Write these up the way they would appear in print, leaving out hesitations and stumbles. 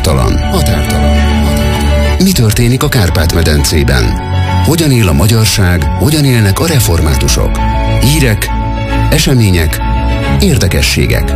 Határtalan. Mi történik a Kárpát-medencében? Hogyan él a magyarság, hogyan élnek a reformátusok? Hírek, események, érdekességek.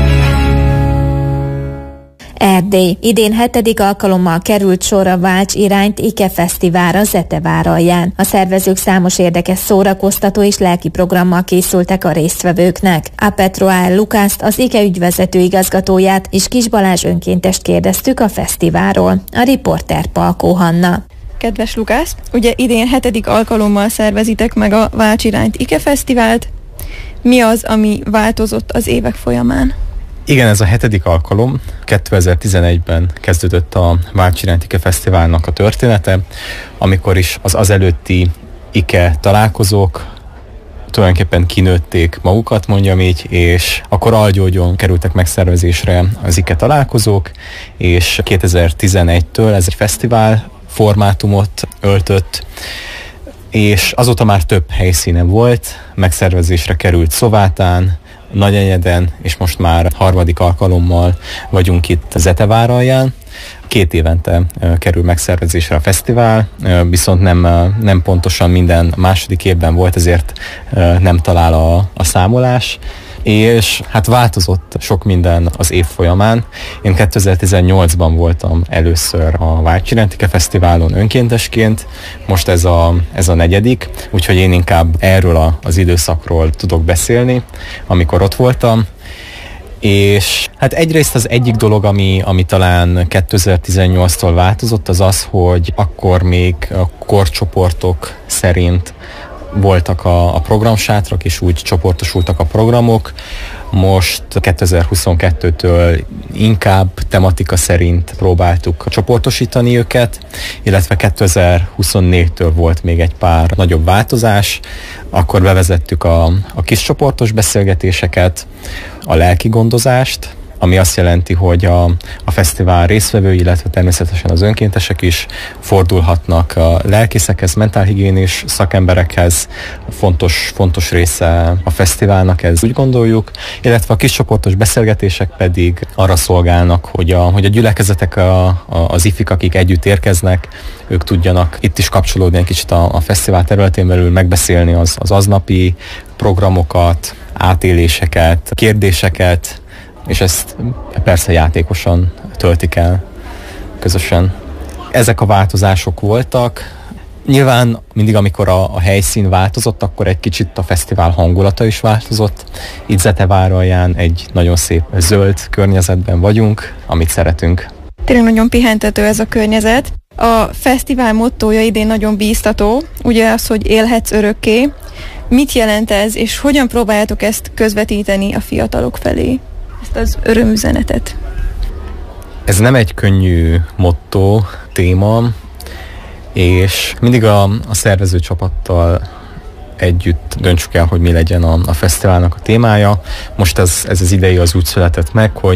Erdély. Idén 7. alkalommal került sor a Válts irányt IKE Fesztiválra Zeteváralján. A szervezők számos érdekes szórakoztató és lelki programmal készültek a résztvevőknek. A Petroál Lukászt, az IKE ügyvezető igazgatóját és Kis Balázs önkéntest kérdeztük a fesztiválról. A riporter Palkó Hanna. Kedves Lukász, ugye idén 7. alkalommal szervezitek meg a Válts irányt IKE Fesztivált. Mi az, ami változott az évek folyamán? Igen, ez a 7. alkalom. 2011-ben kezdődött a Válts irányt IKE Fesztiválnak a története, amikor is az előtti IKE találkozók tulajdonképpen kinőtték magukat, mondjam így, és akkor Algyógyon kerültek megszervezésre az IKE találkozók, és 2011-től ez egy fesztivál formátumot öltött, és azóta már több helyszínen volt, megszervezésre került Szovátán, Nagyenyeden, és most már 3. alkalommal vagyunk itt Zeteváralján. 2 évente kerül megszervezésre a fesztivál, viszont nem pontosan minden második évben volt, ezért nem talál a számolás. És hát változott sok minden az év folyamán. Én 2018-ban voltam először a Válts irányt IKE Fesztiválon önkéntesként, most ez a 4., úgyhogy én inkább erről az időszakról tudok beszélni, amikor ott voltam. És hát egyrészt az egyik dolog, ami talán 2018-tól változott, az az, hogy akkor még a korcsoportok szerint voltak a programsátrak, és úgy csoportosultak a programok. Most 2022-től inkább tematika szerint próbáltuk csoportosítani őket, illetve 2024-től volt még egy pár nagyobb változás. Akkor bevezettük a kis csoportos beszélgetéseket, a lelki gondozást, ami azt jelenti, hogy a fesztivál résztvevői, illetve természetesen az önkéntesek is fordulhatnak a lelkészekhez, mentálhigiénés szakemberekhez. Fontos része a fesztiválnak, ez úgy gondoljuk, illetve a kiscsoportos beszélgetések pedig arra szolgálnak, hogy a gyülekezetek, az ifik, akik együtt érkeznek, ők tudjanak itt is kapcsolódni egy kicsit a fesztivál területén belül, megbeszélni az aznapi programokat, átéléseket, kérdéseket, és ezt persze játékosan töltik el közösen. Ezek a változások voltak. Nyilván mindig, amikor a helyszín változott, akkor egy kicsit a fesztivál hangulata is változott. Itt Zeteváralján egy nagyon szép zöld környezetben vagyunk, amit szeretünk. Tényleg nagyon pihentető ez a környezet. A fesztivál mottója idén nagyon bíztató, ugye az, hogy élhetsz örökké. Mit jelent ez, és hogyan próbáljátok ezt közvetíteni a fiatalok felé? Ezt az örömüzenetet. Ez nem egy könnyű motto, téma, és mindig a szervező csapattal együtt döntsük el, hogy mi legyen a fesztiválnak a témája. Most ez az idei az úgy született meg, hogy